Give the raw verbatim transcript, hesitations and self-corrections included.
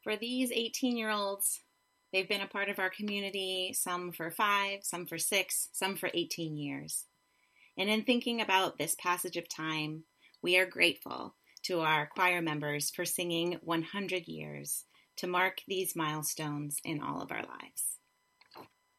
For these eighteen-year-olds, they've been a part of our community, some for five, some for six, some for eighteen years. And in thinking about this passage of time, we are grateful to our choir members for singing one hundred years to mark these milestones in all of our lives.